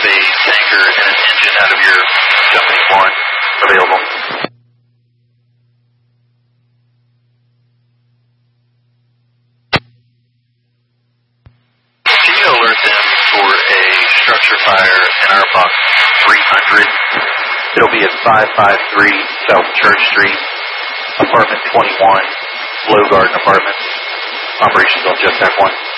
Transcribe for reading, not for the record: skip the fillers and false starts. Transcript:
have a tanker and an engine out of your company one available. Can you alert them for a structure fire in our box 300? It'll be at 553 South Church Street, apartment 21, Low Garden Apartments. Operations on Jet Pack 1.